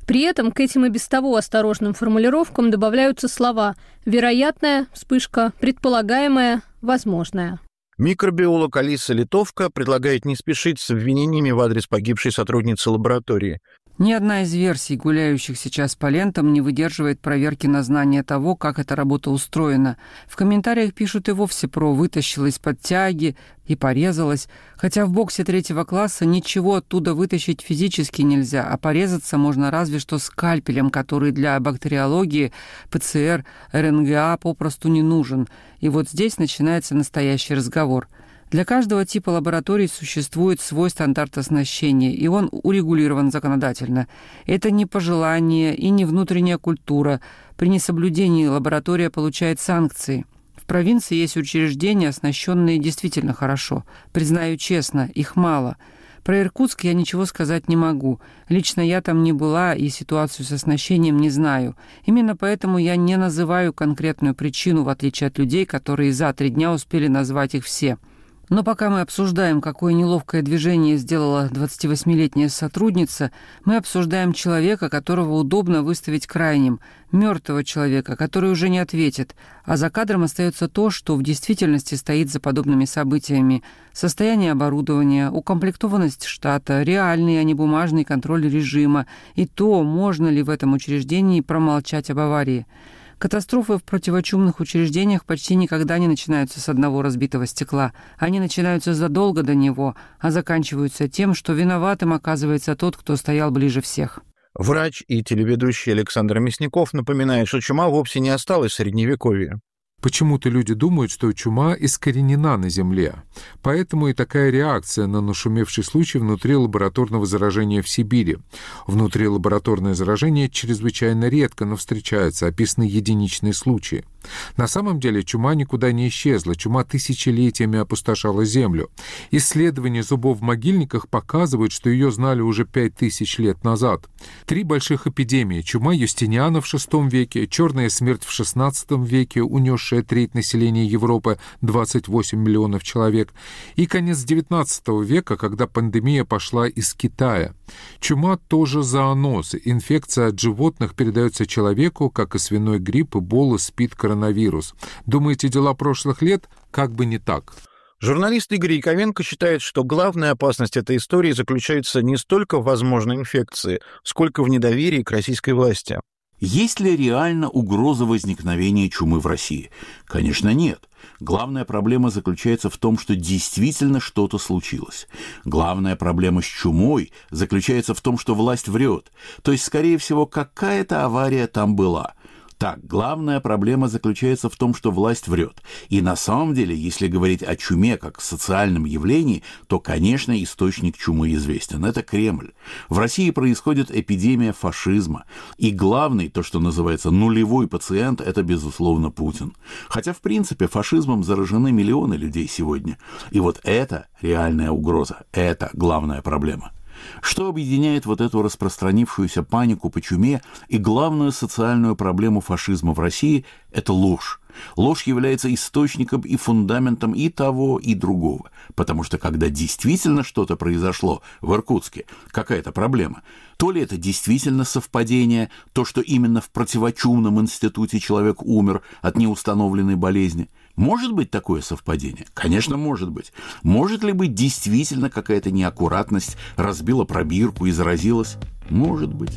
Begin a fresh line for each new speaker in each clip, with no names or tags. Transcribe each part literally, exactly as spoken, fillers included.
При этом к этим и без того осторожным формулировкам добавляются слова «вероятная», «вспышка», «предполагаемая», «возможная».
Микробиолог Алиса Литовка предлагает не спешить с обвинениями в адрес погибшей сотрудницы лаборатории.
Ни одна из версий, гуляющих сейчас по лентам, не выдерживает проверки на знание того, как эта работа устроена. В комментариях пишут и вовсе про «вытащила из-под тяги» и «порезалась», хотя в боксе третьего класса ничего оттуда вытащить физически нельзя, а порезаться можно разве что скальпелем, который для бактериологии, ПЦР, РНГА попросту не нужен. И вот здесь начинается настоящий разговор. Для каждого типа лабораторий существует свой стандарт оснащения, и он урегулирован законодательно. Это не пожелание и не внутренняя культура. При несоблюдении лаборатория получает санкции. В провинции есть учреждения, оснащенные действительно хорошо. Признаю честно, их мало. Про Иркутск я ничего сказать не могу. Лично я там не была и ситуацию с оснащением не знаю. Именно поэтому я не называю конкретную причину, в отличие от людей, которые за три дня успели назвать их все. Но пока мы обсуждаем, какое неловкое движение сделала двадцативосьмилетняя сотрудница, мы обсуждаем человека, которого удобно выставить крайним, мертвого человека, который уже не ответит, а за кадром остается то, что в действительности стоит за подобными событиями: состояние оборудования, укомплектованность штата, реальный, а не бумажный контроль режима, и то, можно ли в этом учреждении промолчать об аварии. Катастрофы в противочумных учреждениях почти никогда не начинаются с одного разбитого стекла. Они начинаются задолго до него, а заканчиваются тем, что виноватым оказывается тот, кто стоял ближе всех.
Врач и телеведущий Александр Мясников напоминает, что чума вовсе не осталась в Средневековье.
Почему-то люди думают, что чума искоренена на Земле. Поэтому и такая реакция на нашумевший случай внутрилабораторного заражения в Сибири. Внутрилабораторное заражение чрезвычайно редко, но встречается, описаны единичные случаи. На самом деле чума никуда не исчезла, чума тысячелетиями опустошала Землю. Исследования зубов в могильниках показывают, что ее знали уже пять тысяч лет назад. Три больших эпидемии: чума Юстиниана в шестом веке, черная смерть в шестнадцатом веке, унесшая треть населения Европы, двадцать восемь миллионов человек, и конец девятнадцатого века, когда пандемия пошла из Китая. Чума тоже зооноз. Инфекция от животных передается человеку, как и свиной грипп, эбола, СПИД, коронавирус. Думаете, дела прошлых лет? Как бы не так.
Журналист Игорь Яковенко считает, что главная опасность этой истории заключается не столько в возможной инфекции, сколько в недоверии к российской власти.
Есть ли реально угроза возникновения чумы в России? Конечно, нет. Главная проблема заключается в том, что действительно что-то случилось. Главная проблема с чумой заключается в том, что власть врет. То есть, скорее всего, какая-то авария там была. Так, главная проблема заключается в том, что власть врет. И на самом деле, если говорить о чуме как социальном явлении, то, конечно, источник чумы известен. Это Кремль. В России происходит эпидемия фашизма. И главный, то, что называется нулевой пациент, это, безусловно, Путин. Хотя, в принципе, фашизмом заражены миллионы людей сегодня. И вот это реальная угроза. Это главная проблема. Что объединяет вот эту распространившуюся панику по чуме и главную социальную проблему фашизма в России – это ложь. Ложь является источником и фундаментом и того, и другого. Потому что когда действительно что-то произошло в Иркутске, какая-то проблема, то ли это действительно совпадение, то, что именно в противочумном институте человек умер от неустановленной болезни. Может быть такое совпадение? Конечно, может быть. Может ли быть действительно какая-то неаккуратность, разбила пробирку и заразилась? Может быть.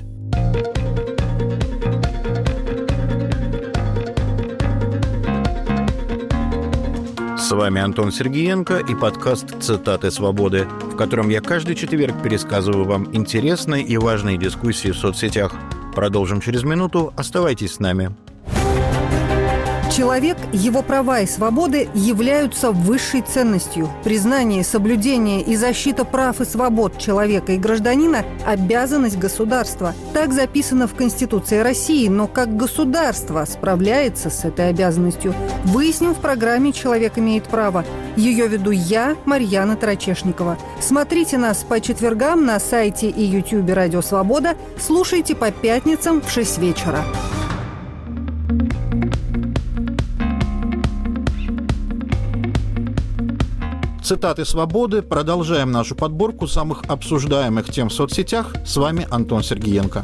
С вами Антон Сергеенко и подкаст «Цитаты свободы», в котором я каждый четверг пересказываю вам интересные и важные дискуссии в соцсетях. Продолжим через минуту. Оставайтесь с нами.
Человек, его права и свободы являются высшей ценностью. Признание, соблюдение и защита прав и свобод человека и гражданина – обязанность государства. Так записано в Конституции России, но как государство справляется с этой обязанностью? Выясним в программе «Человек имеет право». Ее веду я, Марьяна Тарачешникова. Смотрите нас по четвергам на сайте и ютубе «Радио Свобода». Слушайте по пятницам в шесть вечера.
Цитаты свободы. Продолжаем нашу подборку самых обсуждаемых тем в соцсетях. С вами Антон Сергеенко.